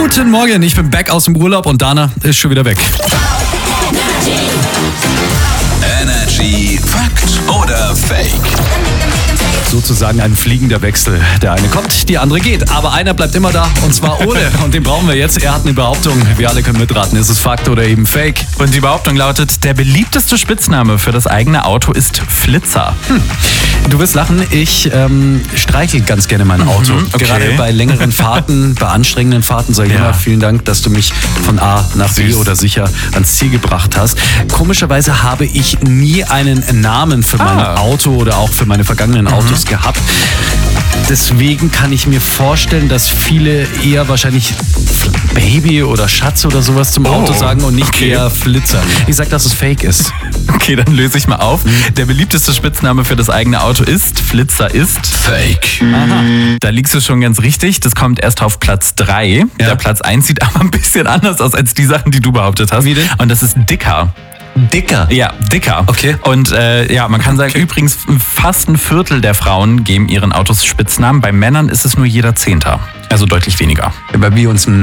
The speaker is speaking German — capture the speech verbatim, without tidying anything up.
Guten Morgen, ich bin back aus dem Urlaub und Dana ist schon wieder weg. Energy Fakt oder Fake? Sozusagen ein fliegender Wechsel. Der eine kommt, die andere geht. Aber einer bleibt immer da, und zwar Ole. Und den brauchen wir jetzt. Er hat eine Behauptung. Wir alle können mitraten. Ist es Fakt oder eben Fake? Und die Behauptung lautet, der beliebteste Spitzname für das eigene Auto ist Flitzer. Hm. Du wirst lachen, ich ähm, streichel ganz gerne mein Auto. Mhm, okay. Gerade bei längeren Fahrten, bei anstrengenden Fahrten sage ich Ja. immer vielen Dank, dass du mich von A nach B Süß. oder sicher ans Ziel gebracht hast. Komischerweise habe ich nie einen Namen für mein Ah. Auto oder auch für meine vergangenen Autos gehabt. Deswegen kann ich mir vorstellen, dass viele eher wahrscheinlich Baby oder Schatz oder sowas zum Oh, Auto sagen und nicht okay. eher Flitzer. Ich sag, dass es Fake ist. Okay, dann löse ich mal auf. Der beliebteste Spitzname für das eigene Auto ist, Flitzer ist Fake. Aha. Da liegst du schon ganz richtig. Das kommt erst auf Platz drei. Ja. Der Platz eins sieht aber ein bisschen anders aus als die Sachen, die du behauptet hast. Wie denn? Und das ist Dicker. Dicker. Ja, Dicker. Okay. Und äh, ja, man kann sagen, übrigens fast ein Viertel der Frauen geben ihren Autos Spitznamen. Bei Männern ist es nur jeder Zehnter. Also deutlich weniger. Bei wir uns